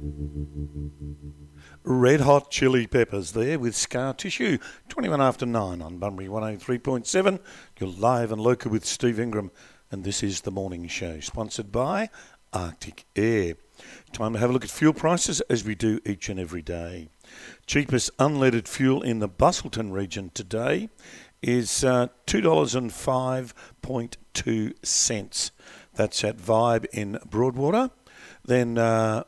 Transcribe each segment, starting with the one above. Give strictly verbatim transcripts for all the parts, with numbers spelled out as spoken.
Red Hot Chili Peppers there with Scar Tissue. twenty-one after nine on Bunbury one oh three point seven. You're live and local with Steve Ingram, and this is the morning show, sponsored by Arctic Air. Time to have a look at fuel prices as we do each and every day. Cheapest unleaded fuel in the Busselton region today is uh, two dollars and five point two cents. That's at Vibe in Broadwater. Then uh,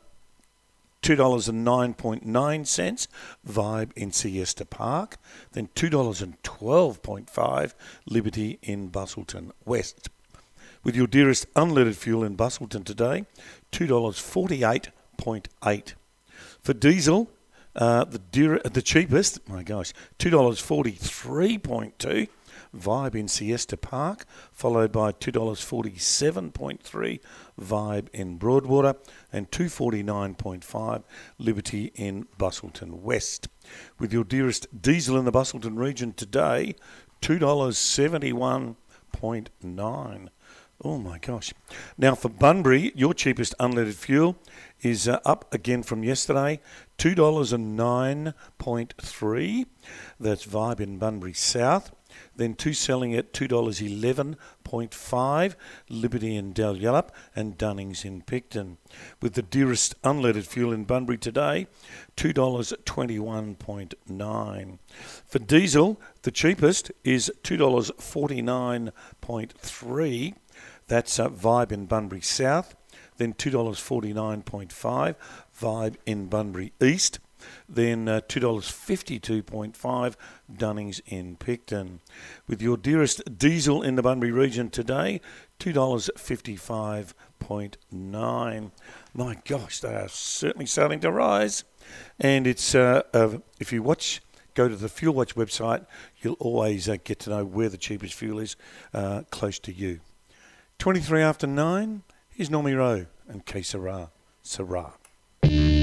two dollars and nine point nine cents, Vibe in Siesta Park. Then two dollars and twelve point five, Liberty in Busselton West. With your dearest unleaded fuel in Busselton today, two dollars forty-eight point eight. For diesel, uh, the dear, the cheapest, my gosh, two dollars forty-three point two, Vibe in Siesta Park, followed by two dollars forty-seven point three, Vibe in Broadwater, and two dollars forty-nine point five, Liberty in Busselton West. With your dearest diesel in the Busselton region today, two dollars seventy-one point nine. Oh my gosh. Now for Bunbury, your cheapest unleaded fuel is uh, up again from yesterday, two dollars nine point three. That's Vibe in Bunbury South. Then two selling at two dollars eleven point five, Liberty in Dalyellup and Dunnings in Picton. With the dearest unleaded fuel in Bunbury today, two dollars twenty-one point nine. For diesel, the cheapest is two dollars forty-nine point three. That's uh, Vibe in Bunbury South. Then two dollars forty-nine point five, Vibe in Bunbury East. Then uh, two dollars fifty-two point five, Dunnings in Picton. With your dearest diesel in the Bunbury region today, two dollars fifty-five point nine. My gosh, they are certainly starting to rise. And it's uh, uh, if you watch, go to the Fuel Watch website, you'll always uh, get to know where the cheapest fuel is uh, close to you. twenty-three after nine, here's Normie Rowe and Que Sera, Sera.